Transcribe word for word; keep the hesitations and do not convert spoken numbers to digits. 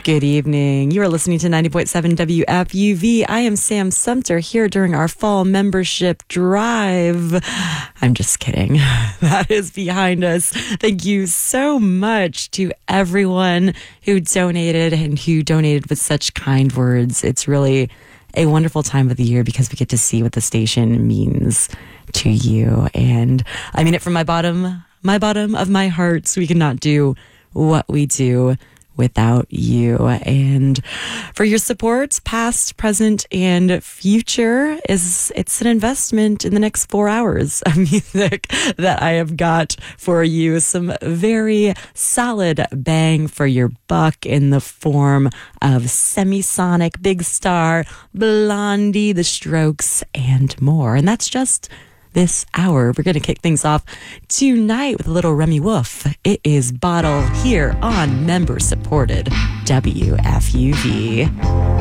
Good evening. You are listening to ninety point seven W F U V. I am Sam Sumter here during our fall membership drive. I'm just kidding. That is behind us. Thank you so much to everyone who donated and who donated with such kind words. It's really a wonderful time of the year because we get to see what the station means to you. And I mean it from my bottom, my bottom of my heart. So we cannot do what we do without you. And for your support, past, present, and future, is it's an investment in the next four hours of music that I have got for you. Some very solid bang for your buck in the form of Semisonic, Big Star, Blondie, The Strokes, and more. And that's just this hour. We're going to kick things off tonight with a little Remy Wolf. It is Bottle here on member-supported W F U V.